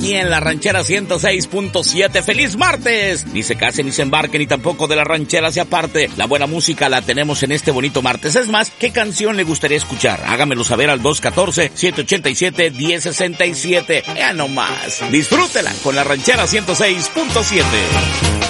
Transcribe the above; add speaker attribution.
Speaker 1: aquí en la Ranchera 106.7. ¡Feliz martes! Ni se casen ni se embarquen ni tampoco de la ranchera se aparte. La buena música la tenemos en este bonito martes. Es más, ¿qué canción le gustaría escuchar? Hágamelo saber al 214-787-1067. Ya no más. Disfrútela con la Ranchera 106.7.